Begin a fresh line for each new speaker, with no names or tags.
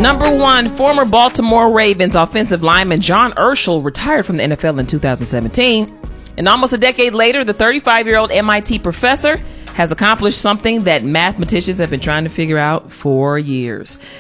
Number one, former Baltimore Ravens offensive lineman John Urschel retired from the NFL in 2017. And almost a decade later, the 35-year-old MIT professor has accomplished something that mathematicians have been trying to figure out for years.